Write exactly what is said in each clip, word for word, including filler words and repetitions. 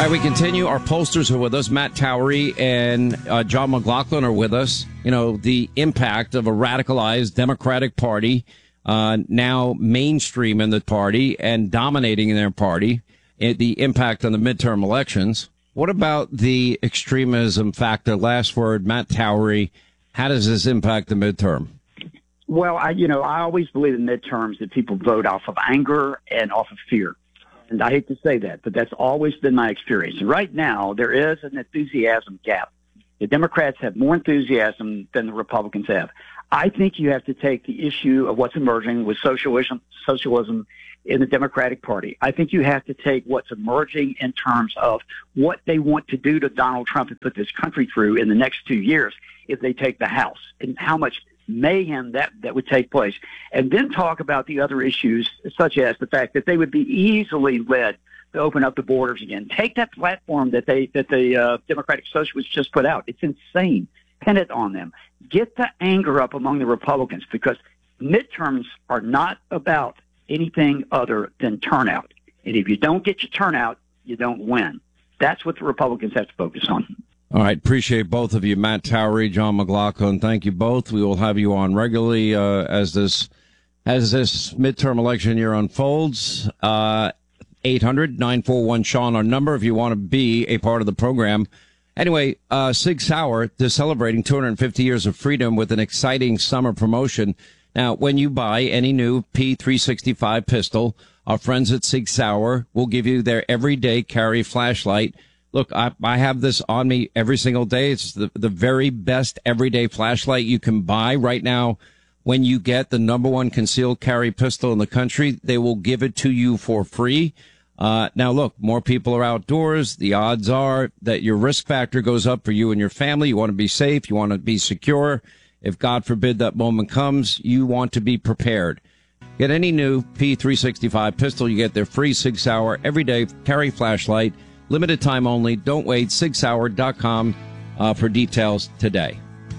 right, we continue. Our pollsters are with us. Matt Towery and uh, John McLaughlin are with us. You know, the impact of a radicalized Democratic Party, uh, now mainstream in the party and dominating in their party, the impact on the midterm elections. What about the extremism factor? Last word, Matt Towery. How does this impact the midterm? Well, I, you know, I always believe in midterms that people vote off of anger and off of fear. And I hate to say that, but that's always been my experience. And right now, there is an enthusiasm gap. The Democrats have more enthusiasm than the Republicans have. I think you have to take the issue of what's emerging with socialism, socialism in the Democratic Party. I think you have to take what's emerging in terms of what they want to do to Donald Trump and put this country through in the next two years if they take the House, and how much mayhem that, that would take place. And then talk about the other issues, such as the fact that they would be easily led to open up the borders again. Take that platform that they that the uh, Democratic Socialists just put out. It's insane. Pin it on them. Get the anger up among the Republicans, because midterms are not about anything other than turnout. And if you don't get your turnout, you don't win. That's what the Republicans have to focus on. All right. Appreciate both of you, Matt Towery, John McLaughlin. Thank you both. We will have you on regularly uh, as this as this midterm election year unfolds. Uh, eight hundred nine four one Sean, our number, if you want to be a part of the program. Anyway, uh, Sig Sauer is celebrating two hundred fifty years of freedom with an exciting summer promotion. Now, when you buy any new P three sixty-five pistol, our friends at Sig Sauer will give you their everyday carry flashlight. Look, I, I have this on me every single day. It's the, the very best everyday flashlight you can buy right now. When you get the number one concealed carry pistol in the country, they will give it to you for free. Uh, now, look, more people are outdoors. The odds are that your risk factor goes up for you and your family. You want to be safe. You want to be secure. If, God forbid, that moment comes, you want to be prepared. Get any new P three sixty-five pistol. You get their free Sig Sauer everyday carry flashlight. Limited time only. Don't wait. sig sauer dot com uh, for details today.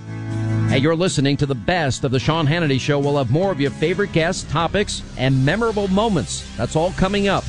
Hey, you're listening to the best of the Sean Hannity Show. We'll have more of your favorite guests, topics, and memorable moments. That's all coming up.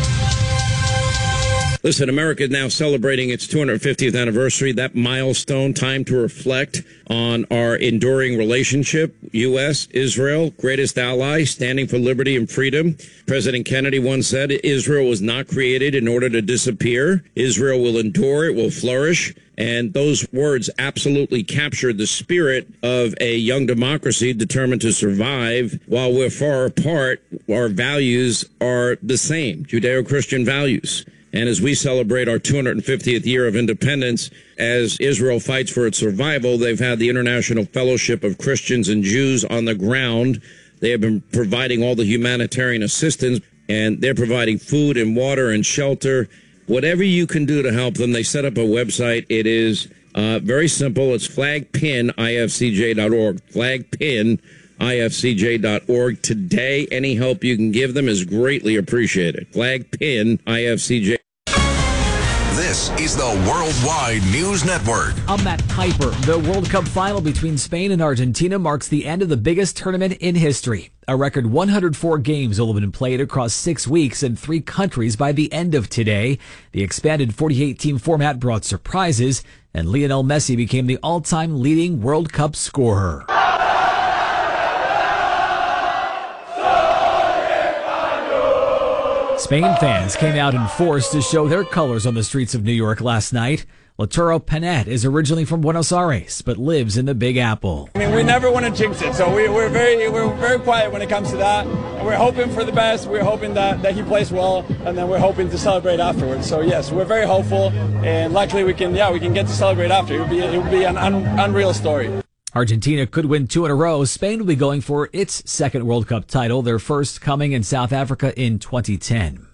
Listen, America is now celebrating its two hundred fiftieth anniversary, that milestone, time to reflect on our enduring relationship. U S, Israel, greatest ally, standing for liberty and freedom. President Kennedy once said, Israel was not created in order to disappear. Israel will endure, it will flourish. And those words absolutely captured the spirit of a young democracy determined to survive. While we're far apart, our values are the same, Judeo-Christian values. And as we celebrate our two hundred fiftieth year of independence, as Israel fights for its survival, they've had the International Fellowship of Christians and Jews on the ground. They have been providing all the humanitarian assistance, and they're providing food and water and shelter. Whatever you can do to help them, they set up a website. It is uh, very simple. It's flag pin I F C J dot org. flag pin I F C J dot org. Today, any help you can give them is greatly appreciated. flag pin I F C J. This is the Worldwide News Network. I'm Matt Piper. The World Cup final between Spain and Argentina marks the end of the biggest tournament in history. A record one hundred four games will have been played across six weeks in three countries by the end of today. The expanded forty-eight team format brought surprises, and Lionel Messi became the all-time leading World Cup scorer. Spain fans came out in force to show their colors on the streets of New York last night. Laturo Panet is originally from Buenos Aires, but lives in the Big Apple. I mean, we never want to jinx it, so we, we're very we're very quiet when it comes to that. And we're hoping for the best. We're hoping that, that he plays well, and then we're hoping to celebrate afterwards. So yes, we're very hopeful, and luckily we can yeah we can get to celebrate after. It would be it would be an un, unreal story. Argentina could win two in a row. Spain will be going for its second World Cup title, their first coming in South Africa in twenty ten.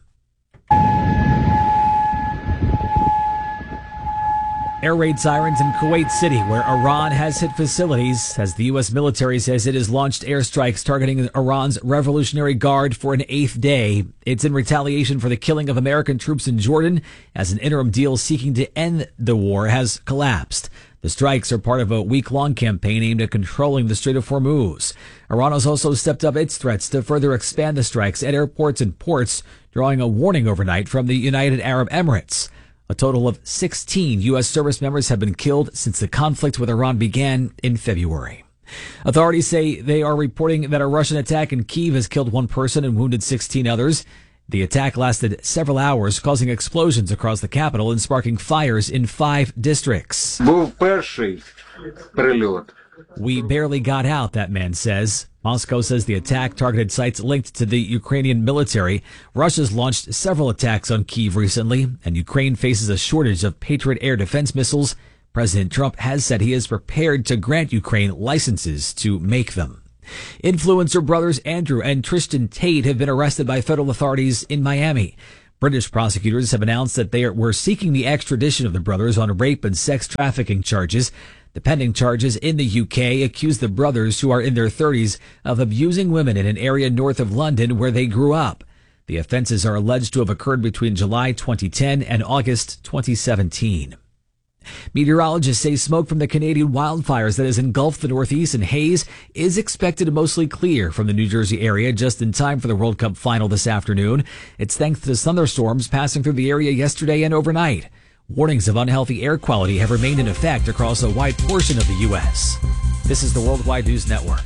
Air raid sirens in Kuwait City, where Iran has hit facilities, as the U S military says it has launched airstrikes targeting Iran's Revolutionary Guard for an eighth day. It's in retaliation for the killing of American troops in Jordan, as an interim deal seeking to end the war has collapsed. The strikes are part of a week-long campaign aimed at controlling the Strait of Hormuz. Iran has also stepped up its threats to further expand the strikes at airports and ports, drawing a warning overnight from the United Arab Emirates. A total of sixteen U S service members have been killed since the conflict with Iran began in February. Authorities say they are reporting that a Russian attack in Kyiv has killed one person and wounded sixteen others. The attack lasted several hours, causing explosions across the capital and sparking fires in five districts. Був перший прильот. We barely got out, that man says. Moscow says the attack targeted sites linked to the Ukrainian military. Russia's launched several attacks on Kyiv recently, and Ukraine faces a shortage of Patriot air defense missiles. President Trump has said he is prepared to grant Ukraine licenses to make them. Influencer brothers Andrew and Tristan Tate have been arrested by federal authorities in Miami. British prosecutors have announced that they were seeking the extradition of the brothers on rape and sex trafficking charges. The pending charges in the U K accuse the brothers, who are in their thirties, of abusing women in an area north of London where they grew up. The offenses are alleged to have occurred between July twenty ten and August twenty seventeen. Meteorologists say smoke from the Canadian wildfires that has engulfed the Northeast and haze is expected to mostly clear from the New Jersey area just in time for the World Cup final this afternoon. It's thanks to thunderstorms passing through the area yesterday and overnight. Warnings of unhealthy air quality have remained in effect across a wide portion of the U S. This is the Worldwide News Network.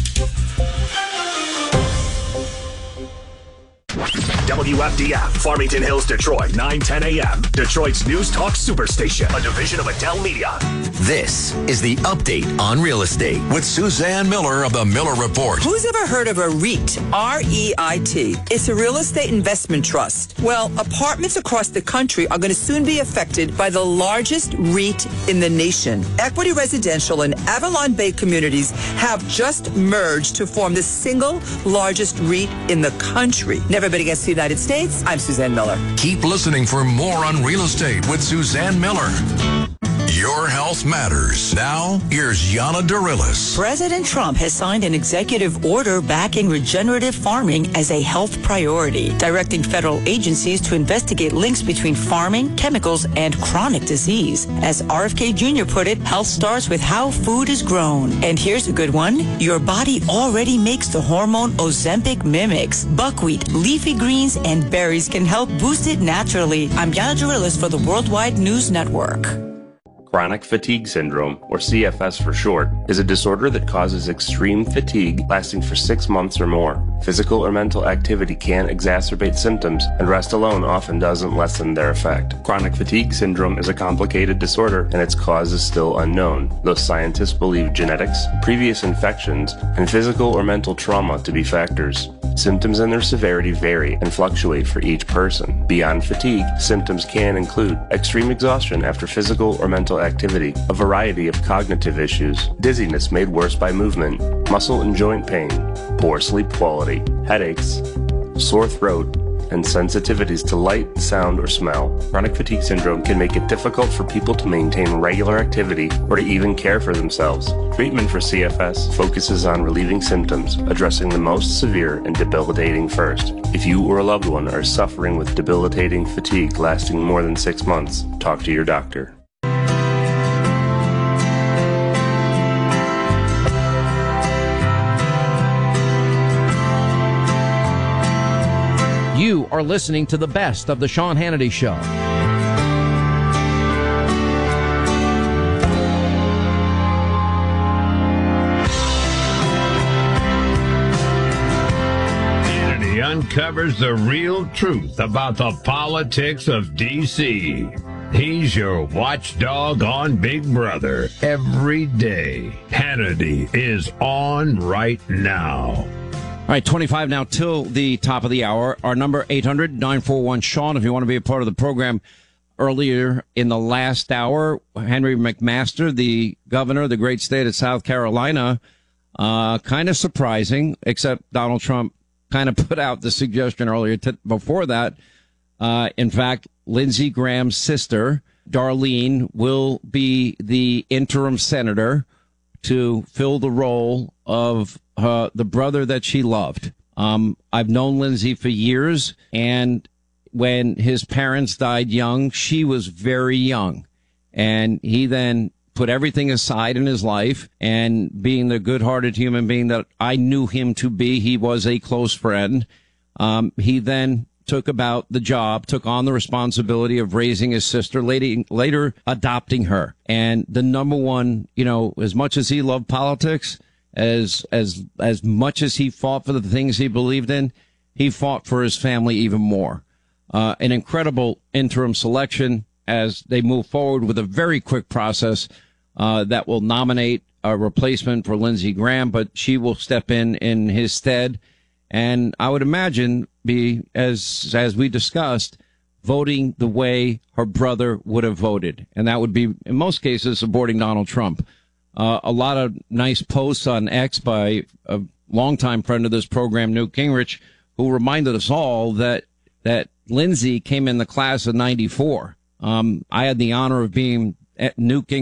W F D F, Farmington Hills, Detroit, nine ten a.m. Detroit's News Talk Superstation, a division of Adele Media. This is the update on real estate with Suzanne Miller of the Miller Report. Who's ever heard of a REIT? R E I T. It's a real estate investment trust. Well, apartments across the country are going to soon be affected by the largest REIT in the nation. Equity Residential and Avalon Bay Communities have just merged to form the single largest REIT in the country. Never been against the United States. I'm Suzanne Miller. Keep listening for more on real estate with Suzanne Miller. Your health matters. Now, here's Yana Dorillis. President Trump has signed an executive order backing regenerative farming as a health priority, directing federal agencies to investigate links between farming, chemicals, and chronic disease. As R F K Junior put it, health starts with how food is grown. And here's a good one. Your body already makes the hormone Ozempic mimics. Buckwheat, leafy greens, and berries can help boost it naturally. I'm Yana Dorillis for the Worldwide News Network. Chronic fatigue syndrome, or C F S for short, is a disorder that causes extreme fatigue lasting for six months or more. Physical or mental activity can exacerbate symptoms, and rest alone often doesn't lessen their effect. Chronic fatigue syndrome is a complicated disorder, and its cause is still unknown, though scientists believe genetics, previous infections, and physical or mental trauma to be factors. Symptoms and their severity vary and fluctuate for each person. Beyond fatigue, symptoms can include extreme exhaustion after physical or mental activity, a variety of cognitive issues, dizziness made worse by movement, muscle and joint pain, poor sleep quality, headaches, sore throat, and sensitivities to light, sound, or smell. Chronic fatigue syndrome can make it difficult for people to maintain regular activity or to even care for themselves. Treatment for C F S focuses on relieving symptoms, addressing the most severe and debilitating first. If you or a loved one are suffering with debilitating fatigue lasting more than six months, talk to your doctor. You are listening to the best of the Sean Hannity Show. Hannity uncovers the real truth about the politics of D C He's your watchdog on Big Brother every day. Hannity is on right now. All right, twenty-five now till the top of the hour. Our number, eight hundred nine four one Sean, if you want to be a part of the program. Earlier in the last hour, Henry McMaster, the governor of the great state of South Carolina, uh, kind of surprising, except Donald Trump kind of put out the suggestion earlier t- before that. Uh, in fact, Lindsey Graham's sister, Darlene, will be the interim senator to fill the role of uh, the brother that she loved. Um, I've known Lindsey for years, and when his parents died young, she was very young. And he then put everything aside in his life, and being the good-hearted human being that I knew him to be, he was a close friend. Um, he then took about the job, took on the responsibility of raising his sister, later, later adopting her. And the number one, you know, as much as he loved politics, as as as much as he fought for the things he believed in, he fought for his family even more. Uh, an incredible interim selection as they move forward with a very quick process uh, that will nominate a replacement for Lindsey Graham, but she will step in in his stead. And I would imagine be, as as we discussed, voting the way her brother would have voted. And that would be, in most cases, supporting Donald Trump. Uh, a lot of nice posts on X by a longtime friend of this program, Newt Gingrich, who reminded us all that that Lindsey came in the class of ninety-four. Um, I had the honor of being at Newt Gingrich